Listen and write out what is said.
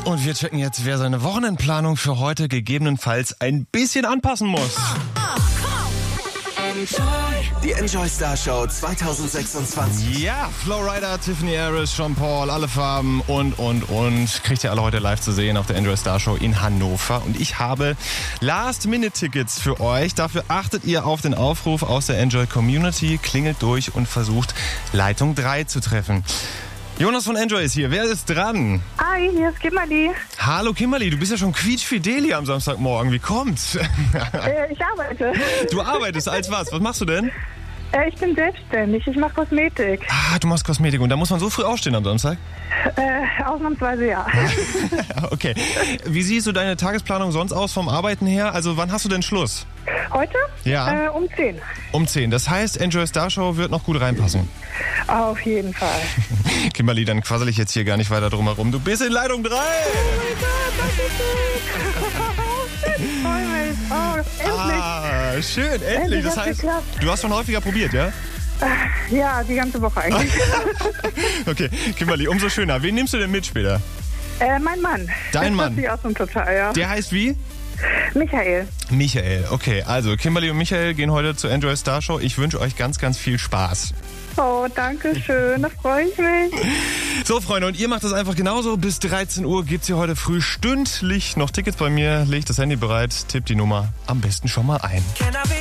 Und wir checken jetzt, wer seine Wochenendplanung für heute gegebenenfalls ein bisschen anpassen muss. Die Enjoy Star Show 2026. Ja, Flowrider, Tiffany Harris, Sean Paul, alle Farben und. Kriegt ihr alle heute live zu sehen auf der Enjoy Star Show in Hannover. Und ich habe Last-Minute-Tickets für euch. Dafür achtet ihr auf den Aufruf aus der Enjoy Community, klingelt durch und versucht Leitung 3 zu treffen. Jonas von Enjoy ist hier. Wer ist dran? Hi, hier ist Kimberly. Hallo Kimberly, du bist ja schon quietschfideli am Samstagmorgen. Wie kommt's? Ich arbeite. Du arbeitest als was? Was machst du denn? Ich bin selbstständig. Ich mache Kosmetik. Ah, du machst Kosmetik. Und da muss man so früh aufstehen am Samstag? Ausnahmsweise ja. Okay. Wie siehst du deine Tagesplanung sonst aus vom Arbeiten her? Also wann hast du denn Schluss? Heute? Ja. Um 10. Um 10. Das heißt, Enjoy Star Show wird noch gut reinpassen. Auf jeden Fall. Kimberly, dann quassel ich jetzt hier gar nicht weiter drum herum. Du bist in Leitung 3! Oh mein Gott, ich freue mich. Oh, endlich. Ah, schön, endlich. Das heißt, du hast schon häufiger probiert, ja? Ja, die ganze Woche eigentlich. Okay, Kimberly, umso schöner. Wen nimmst du denn mit später? Mein Mann. Dein Mann? Das ist total, ja. Der heißt wie? Michael. Michael, okay. Also, Kimberly und Michael gehen heute zur Enjoy Star Show. Ich wünsche euch ganz, ganz viel Spaß. Oh, danke schön. Da freue ich mich. So, Freunde, und ihr macht das einfach genauso. Bis 13 Uhr gibt's hier heute früh stündlich noch Tickets bei mir. Legt das Handy bereit, tippt die Nummer am besten schon mal ein.